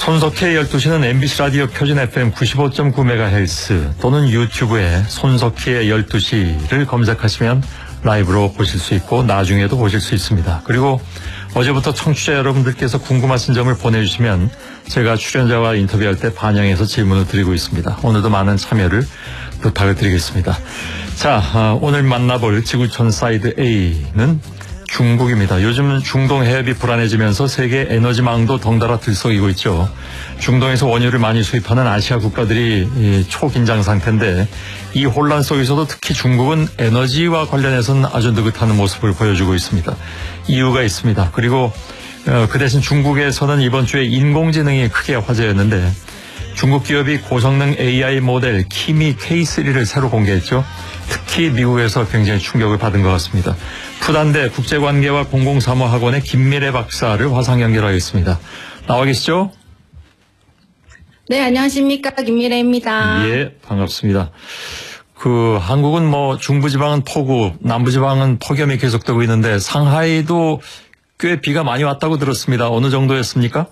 손석희의 12시는 MBC 라디오 표준 FM 95.9MHz 또는 유튜브에 손석희의 12시를 검색하시면 라이브로 보실 수 있고 나중에도 보실 수 있습니다. 그리고 어제부터 청취자 여러분들께서 궁금하신 점을 보내주시면 제가 출연자와 인터뷰할 때 반영해서 질문을 드리고 있습니다. 오늘도 많은 참여를 부탁을 드리겠습니다. 자, 오늘 만나볼 지구촌 사이드 A는 중국입니다. 요즘 중동 해협이 불안해지면서 세계 에너지망도 덩달아 들썩이고 있죠. 중동에서 원유를 많이 수입하는 아시아 국가들이 초긴장 상태인데 이 혼란 속에서도 특히 중국은 에너지와 관련해서는 아주 느긋하는 모습을 보여주고 있습니다. 이유가 있습니다. 그리고 그 대신 중국에서는 이번 주에 인공지능이 크게 화제였는데 중국 기업이 고성능 AI 모델 키미 K3를 새로 공개했죠. 특히 미국에서 굉장히 충격을 받은 것 같습니다. 푸단대 국제관계와 공공사무학원의 김미래 박사를 화상 연결하겠습니다. 나와 계시죠? 네, 안녕하십니까. 김미래입니다. 예, 반갑습니다. 한국은 중부지방은 폭우, 남부지방은 폭염이 계속되고 있는데 상하이도 꽤 비가 많이 왔다고 들었습니다. 어느 정도였습니까?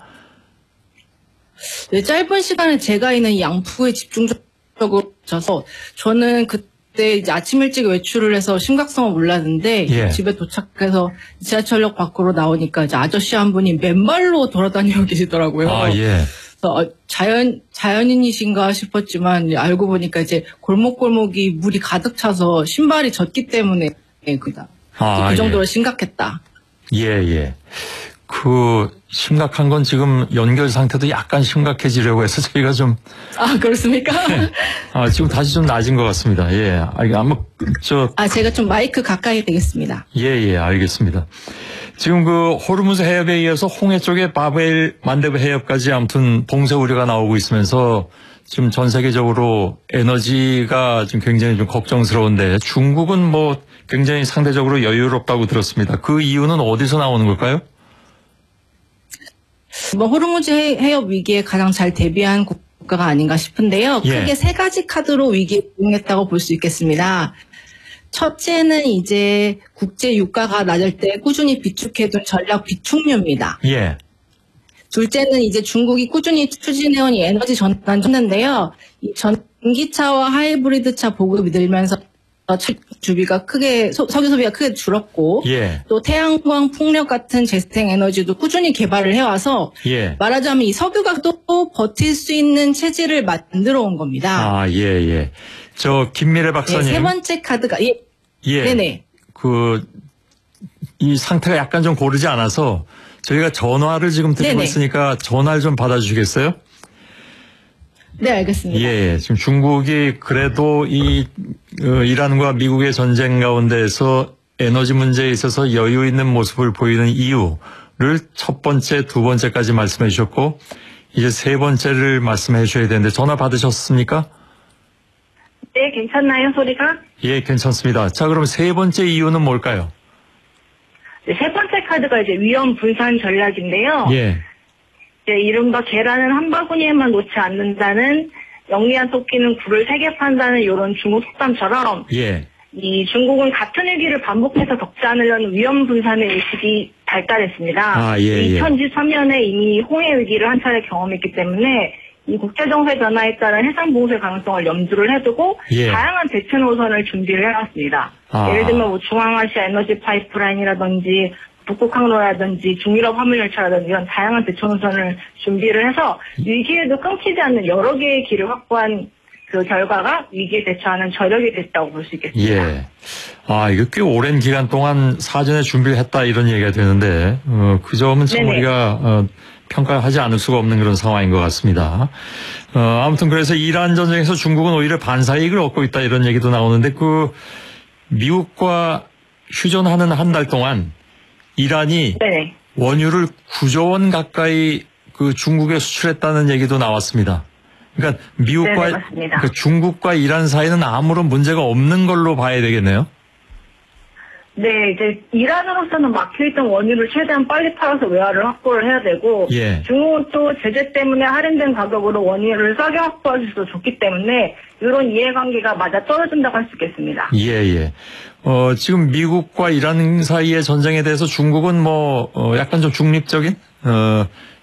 네, 짧은 시간에 제가 있는 양푸에 집중적으로 져서 저는 그때 이제 아침 일찍 외출을 해서 심각성을 몰랐는데 예. 집에 도착해서 지하철역 밖으로 나오니까 이제 아저씨 한 분이 맨발로 돌아다니고 계시더라고요. 아, 예. 그래서 자연인이신가 싶었지만 알고 보니까 이제 골목골목이 물이 가득 차서 신발이 젖기 때문에 그 정도로 예. 심각했다. 예. 심각한 건 지금 연결 상태도 약간 심각해지려고 해서 저희가 좀. 아, 그렇습니까? 네. 지금 다시 좀 낮은 것 같습니다. 예. 제가 좀 마이크 가까이 되겠습니다. 예, 알겠습니다. 지금 호르무즈 해협에 이어서 홍해 쪽에 바브엘 만데브 해협까지 아무튼 봉쇄 우려가 나오고 있으면서 지금 전 세계적으로 에너지가 지금 굉장히 좀 걱정스러운데 중국은 굉장히 상대적으로 여유롭다고 들었습니다. 그 이유는 어디서 나오는 걸까요? 호르무즈 해협 위기에 가장 잘 대비한 국가가 아닌가 싶은데요. 예. 크게 세 가지 카드로 위기에 대응했다고 볼 수 있겠습니다. 첫째는 이제 국제 유가가 낮을 때 꾸준히 비축해둔 전략 비축유입니다. 예. 둘째는 이제 중국이 꾸준히 추진해온 이 에너지 전환인데요. 이 전기차와 하이브리드차 보급이 늘면서 주비가 석유 소비가 크게 줄었고, 예. 또 태양광, 풍력 같은 재생 에너지도 꾸준히 개발을 해와서, 예. 말하자면 이 석유가 또 버틸 수 있는 체질을 만들어 온 겁니다. 예. 김미래 박사님. 네, 세 번째 카드가, 예. 네네. 이 상태가 약간 좀 고르지 않아서 저희가 전화를 지금 드리고 네네. 있으니까 전화를 좀 받아주시겠어요? 네, 알겠습니다. 예. 지금 중국이 그래도 이란과 미국의 전쟁 가운데에서 에너지 문제에 있어서 여유 있는 모습을 보이는 이유를 첫 번째, 두 번째까지 말씀해 주셨고 이제 세 번째를 말씀해 주셔야 되는데 전화 받으셨습니까? 네, 괜찮나요, 소리가? 예, 괜찮습니다. 자, 그럼 세 번째 이유는 뭘까요? 네, 세 번째 카드가 이제 위험 분산 전략인데요. 예. 이른바 계란은 한 바구니에만 놓지 않는다는 영리한 토끼는 굴을 3개 판다는 이런 중국 속담처럼 예. 이 중국은 같은 위기를 반복해서 겪지 않으려는 위험 분산의 의식이 발달했습니다. 예. 2023년에 이미 홍해 위기를 한 차례 경험했기 때문에 이 국제정세 변화에 따른 해상 보호의 가능성을 염두를 해두고 예. 다양한 대체 노선을 준비를 해왔습니다. 예를 들면 중앙아시아 에너지 파이프라인이라든지 북극 항로라든지 중유럽 화물열차라든지 이런 다양한 대체 노선을 준비를 해서 위기에도 끊기지 않는 여러 개의 길을 확보한 그 결과가 위기에 대처하는 저력이 됐다고 볼 수 있겠습니다. 예. 이거 꽤 오랜 기간 동안 사전에 준비를 했다 이런 얘기가 되는데 그 점은 참 네네. 우리가 평가하지 않을 수가 없는 그런 상황인 것 같습니다. 아무튼 그래서 이란 전쟁에서 중국은 오히려 반사이익을 얻고 있다 이런 얘기도 나오는데 미국과 휴전하는 한 달 동안 이란이 네네. 원유를 9조 원 가까이 중국에 수출했다는 얘기도 나왔습니다. 그러니까 네네, 맞습니다. 중국과 이란 사이는 아무런 문제가 없는 걸로 봐야 되겠네요. 네, 이제 이란으로서는 막혀있던 원유를 최대한 빨리 팔아서 외화를 확보를 해야 되고 예. 중국은 또 제재 때문에 할인된 가격으로 원유를 싸게 확보할 수 있어서 좋기 때문에 이런 이해관계가 맞아 떨어진다고 할 수 있겠습니다. 예. 지금 미국과 이란 사이의 전쟁에 대해서 중국은 약간 좀 중립적인